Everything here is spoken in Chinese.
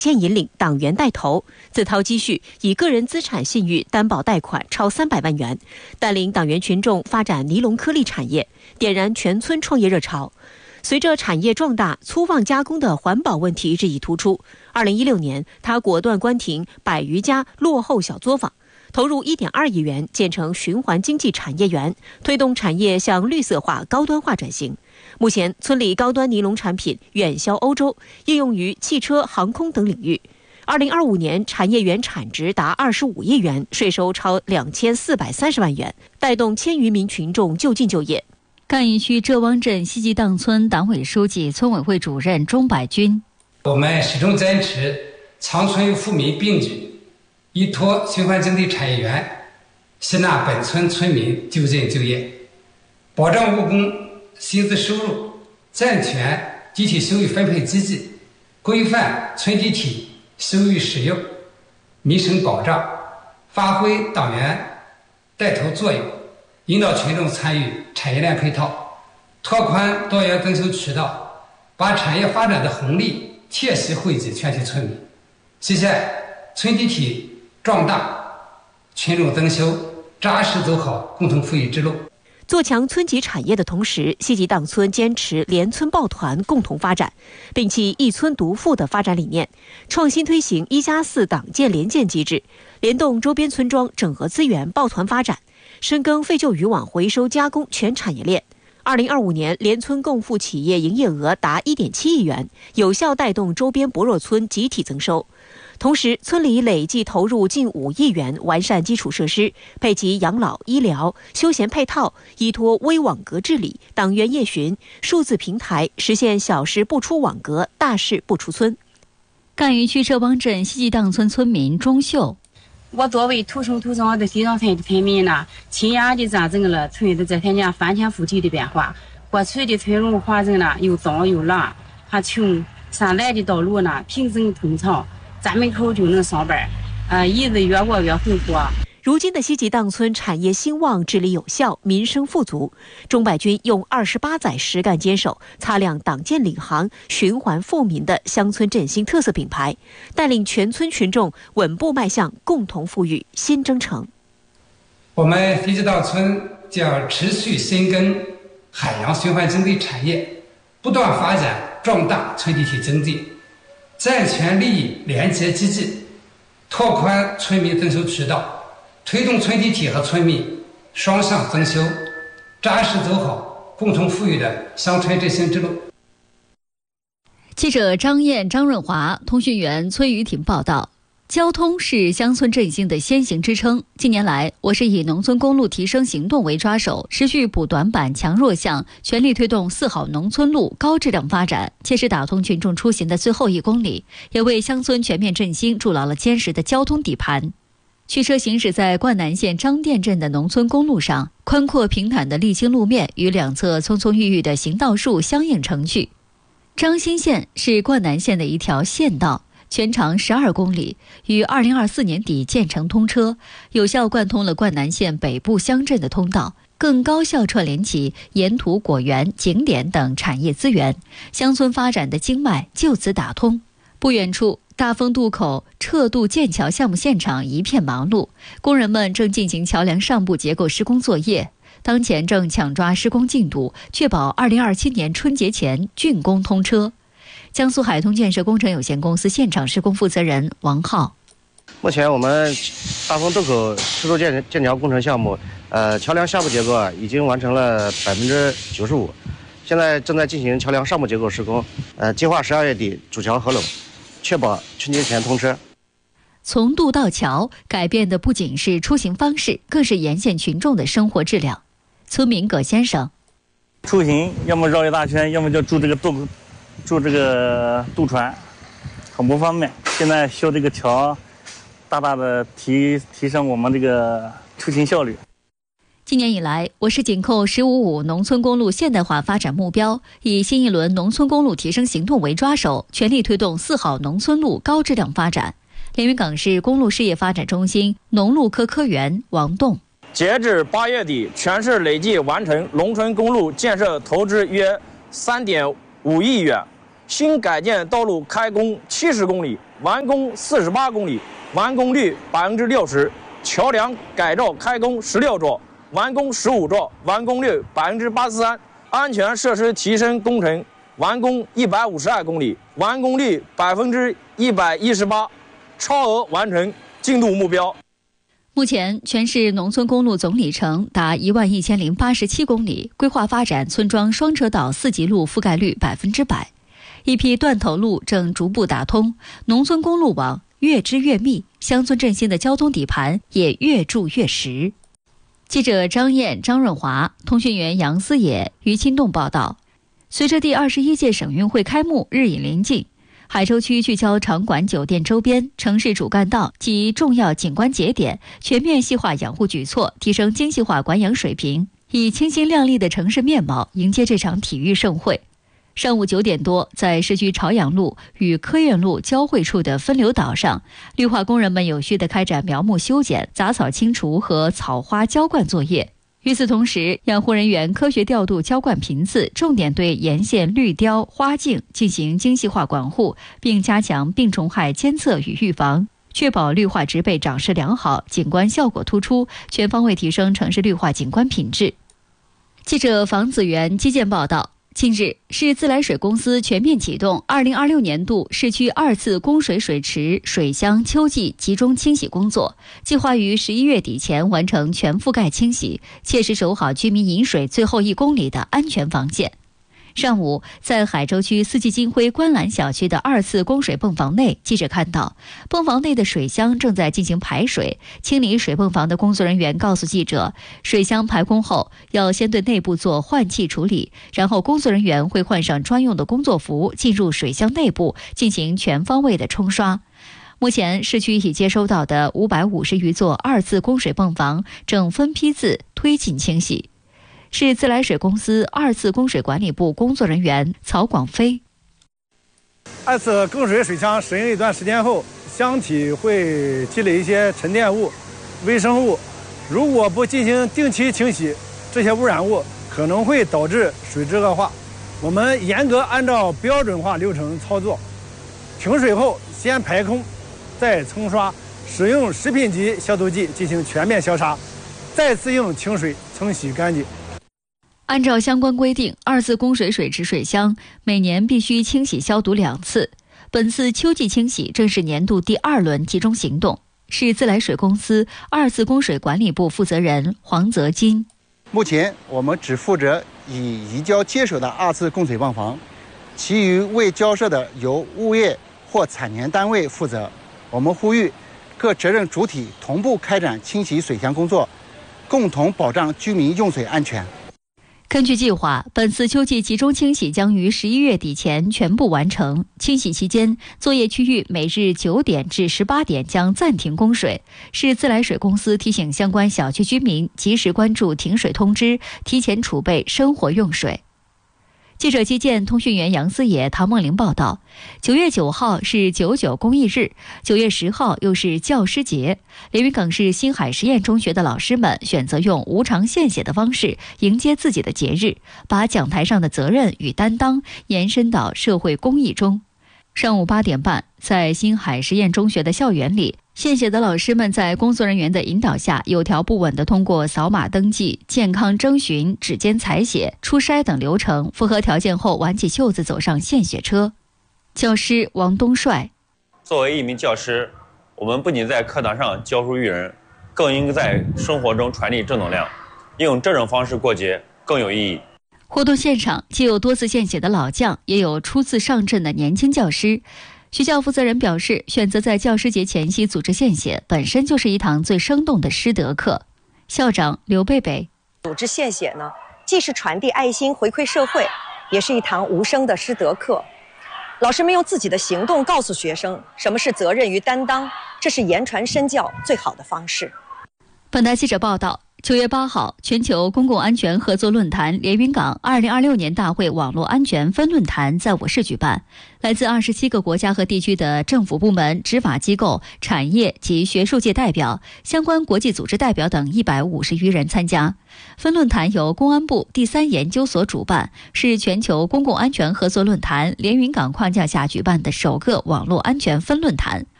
先引领党员带头，自掏积蓄，以个人资产信誉担保贷款超300万元，带领党员群众发展尼龙颗粒产业，点燃全村创业热潮。随着产业壮大，粗瓮加工的环保问题日益突出。2016年，他果断关停100余家落后小作坊，投入1.2亿元建成循环经济产业园，推动产业向绿色化、高端化转型。目前，村里高端尼龙产品远销欧洲，应用于汽车、航空等领域。2025年，产业园产值达25亿元，税收超2430万元，带动1000余名群众就近就业。 赣宜区浙汪镇西集荡村党委书记、村委会主任钟百军： 我们始终坚持乡村富民并举，依托循环经济产业园，吸纳本村村民就近就业，保障务工薪资收入，健全集体收益分配机制，规范村集体收益使用，民生保障，发挥党员带头作用，引导群众参与产业链配套，拓宽多元增收渠道，把产业发展的红利切实惠及全体村民，实现村集体壮大，群众增收，扎实走好共同富裕之路。 做强村级产业的同时，西集荡村坚持连村抱团共同发展，摒弃一村独富的发展理念，创新推行1+4党建联建机制，联动周边村庄整合资源抱团发展，深耕废旧渔网回收加工全产业链。2025年，联村共富企业营业额达1.7亿元，有效带动周边薄弱村集体增收。同时，村里累计投入近5亿元完善基础设施，配齐养老、医疗、休闲配套，依托微网格治理、党员夜巡、数字平台，实现小事不出网格，大事不出村。 赣宜区浙汪镇西集荡村村民钟秀： 我作为土生土长的地上村的村民呢，亲眼的见证了村子这些年翻天覆地的变化。过去的村容环境呢，又脏又乱，还穷，上来的道路呢平整通畅，站门口就能上班，日子越过越红火。 如今的西集荡村产业兴旺，治理有效，民生富足。钟百军用28载实干坚守，擦亮党建领航、循环富民的乡村振兴特色品牌，带领全村群众稳步迈向共同富裕新征程。 我们西集荡村将持续深耕海洋循环经济产业，不断发展壮大村集体经济，健全利益连接机制，拓宽村民增收渠道，推动村集体和村民双向增收，扎实走好共同富裕的乡村振兴之路。 记者张燕、张润华，通讯员崔雨婷报道。交通是乡村振兴的先行支撑。近年来，我市以农村公路提升行动为抓手，持续补短板、强弱项，全力推动4好农村路高质量发展，切实打通群众出行的最后1公里，也为乡村全面振兴筑牢了坚实的交通底盘。驱车行驶在灌南县张店镇的农村公路上，宽阔平坦的沥青路面与两侧葱葱郁郁的行道树相映成趣。张新县是灌南县的一条县道，全长12公里，于2024年底建成通车，有效贯通了灌南县北部乡镇的通道，更高效串联起沿途果园、景点等产业资源，乡村发展的经脉就此打通。不远处，大丰渡口撤渡建桥项目现场一片忙碌，工人们正进行桥梁上部结构施工作业，当前正抢抓施工进度，确保2027年春节前竣工通车。江苏海通建设工程有限公司现场施工负责人王浩： 目前我们大丰渡口撤渡建桥工程项目，桥梁下部结构已经完成了95%，现在正在进行桥梁上部结构施工，计划12月底主桥合拢，确保春节前通车。 从渡到桥，改变的不仅是出行方式，更是沿线群众的生活质量。村民葛先生： 出行要么绕一大圈，要么就住这个渡船，很不方便。现在修这个桥，大大的提升我们这个出行效率。 今年以来，我市紧扣“15+5”农村公路现代化发展目标，以新一轮农村公路提升行动为抓手，全力推动4好农村路高质量发展。连云港市公路事业发展中心农路科科员王栋： 截至8月底，全市累计完成农村公路建设投资约3.5亿元，新改建道路开工70公里， 完工48公里，完工率60%；桥梁改造开工16座，完工15座，完工率83%；安全设施提升工程完工152公里，完工率118%，超额完成进度目标。 目前，全市农村公路总里程达11087公里，规划发展村庄双车道4级路覆盖率100%，一批断头路正逐步打通，农村公路网越织越密，乡村振兴的交通底盘也越筑越实。记者张燕、张润华，通讯员杨思野、于清栋报道。随着第21届省运会开幕日益临近，海州区聚焦场馆酒店周边、城市主干道及重要景观节点，全面细化养护举措，提升精细化管养水平，以清新亮丽的城市面貌迎接这场体育盛会。上午9点多，在市区朝阳路与科院路交汇处的分流岛上，绿化工人们有序地开展苗木修剪、杂草清除和草花浇灌作业。与此同时，养护人员科学调度浇灌频次，重点对沿线绿雕、花径进行精细化管护，并加强病虫害监测与预防，确保绿化植被长势良好，景观效果突出，全方位提升城市绿化景观品质。记者房子源基建报道。近日，市自来水公司全面启动2026年度市区2次供水水池、水箱秋季集中清洗工作，计划于11月底前完成全覆盖清洗，切实守好居民饮水最后1公里的安全防线。上午，在海州区四季金辉观澜小区的2次供水泵房内，记者看到泵房内的水箱正在进行排水。清理水泵房的工作人员告诉记者，水箱排空后要先对内部做换气处理，然后工作人员会换上专用的工作服，进入水箱内部进行全方位的冲刷。目前，市区已接收到的550余座2次供水泵房正分批次推进清洗。市自来水公司2次供水管理部工作人员曹广飞 ，2次供水水箱使用一段时间后，箱体会积累一些沉淀物、微生物，如果不进行定期清洗，这些污染物可能会导致水质恶化。我们严格按照标准化流程操作，停水后先排空，再冲刷，使用食品级消毒剂进行全面消杀，再次用清水冲洗干净。 按照相关规定，2次供水水池水箱每年必须清洗消毒2次。本次秋季清洗正是年度第2轮集中行动。市自来水公司2次供水管理部负责人黄泽金： 目前我们只负责已移交接手的2次供水泵房，其余未交涉的由物业或产权单位负责。我们呼吁各责任主体同步开展清洗水箱工作，共同保障居民用水安全。 根据计划，本次秋季集中清洗将于11月底前全部完成。清洗期间，作业区域每日9点至18点将暂停供水。市自来水公司提醒相关小区居民及时关注停水通知，提前储备生活用水。记者基建通讯员杨思野、唐梦玲报道，9月9号是99公益日，9月10号又是教师节。连云港市新海实验中学的老师们选择用无偿献血的方式迎接自己的节日，把讲台上的责任与担当延伸到社会公益中。上午8点半，在新海实验中学的校园里，献血的老师们在工作人员的引导下，有条不紊地通过扫码登记、健康征询、指尖采血、初筛等流程，符合条件后挽起袖子走上献血车。教师王东帅： 作为一名教师，我们不仅在课堂上教书育人，更应在生活中传递正能量，用这种方式过节更有意义。 活动现场既有多次献血的老将，也有初次上阵的年轻教师。学校负责人表示，选择在教师节前夕组织献血，本身就是一堂最生动的师德课。校长刘贝贝： 组织献血呢，既是传递爱心回馈社会，也是一堂无声的师德课。老师们用自己的行动告诉学生什么是责任与担当，这是言传身教最好的方式。 本台记者报道， 9月8号，全球公共安全合作论坛连云港2026年大会网络安全分论坛在我市举办，来自27个国家和地区的政府部门、执法机构、产业及学术界代表、相关国际组织代表等150余人参加。分论坛由公安部第3研究所主办，是全球公共安全合作论坛连云港框架下举办的首个网络安全分论坛。